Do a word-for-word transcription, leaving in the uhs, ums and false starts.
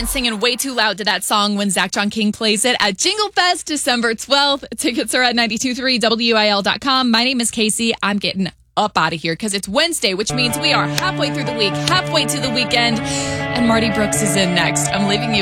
singing way too loud to that song when Zach John King plays it at Jingle Fest December twelfth. Tickets are at ninety-two point three W I L dot com. My name is Casey. I'm getting up out of here because it's Wednesday, which means we are halfway through the week, halfway to the weekend, and Marty Brooks is in next. I'm leaving you